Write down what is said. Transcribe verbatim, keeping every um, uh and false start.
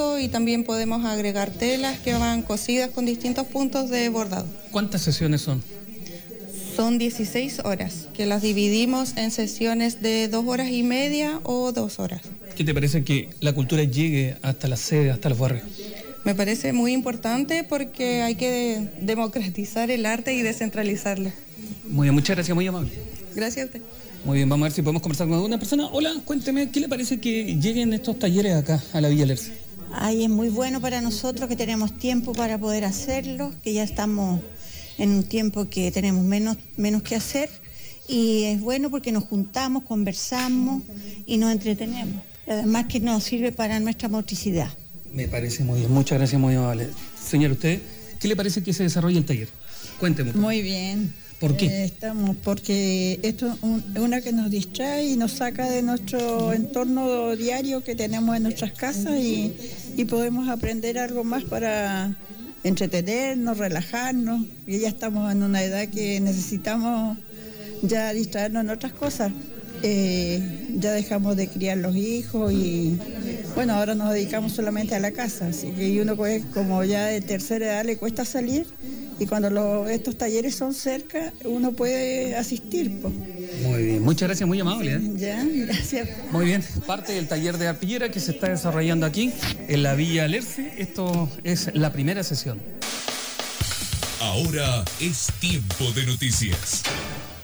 fondo y también podemos agregar telas que van cosidas con distintos puntos de bordado. ¿Cuántas sesiones son? Son dieciséis horas, que las dividimos en sesiones de dos horas y media o dos horas. ¿Qué te parece que la cultura llegue hasta la sede, hasta los barrios? Me parece muy importante porque hay que democratizar el arte y descentralizarlo. Muy bien, muchas gracias, muy amable. Gracias a usted. Muy bien, vamos a ver si podemos conversar con alguna persona. Hola, cuénteme, ¿qué le parece que lleguen estos talleres acá, a la Villa Alerce? Ay, es muy bueno para nosotros que tenemos tiempo para poder hacerlo, que ya estamos en un tiempo que tenemos menos, menos que hacer, y es bueno porque nos juntamos, conversamos y nos entretenemos. Además que nos sirve para nuestra motricidad. Me parece muy bien, muchas gracias, muy amable. Señor, ¿usted qué le parece que se desarrolle el taller? Cuénteme. Muy bien. ¿Por qué? Eh, estamos, porque esto es un, una que nos distrae y nos saca de nuestro entorno diario que tenemos en nuestras casas y, y podemos aprender algo más para entretenernos, relajarnos, y ya estamos en una edad que necesitamos ya distraernos en otras cosas. Eh, ya dejamos de criar los hijos y bueno, ahora nos dedicamos solamente a la casa, así que uno pues, como ya de tercera edad le cuesta salir, y cuando lo, estos talleres son cerca uno puede asistir, pues. Muy bien, muchas gracias, muy amable. ¿eh? Ya, gracias. Muy bien, parte del taller de arpillera que se está desarrollando aquí en la Villa Alerce. Esto es la primera sesión. Ahora es tiempo de noticias.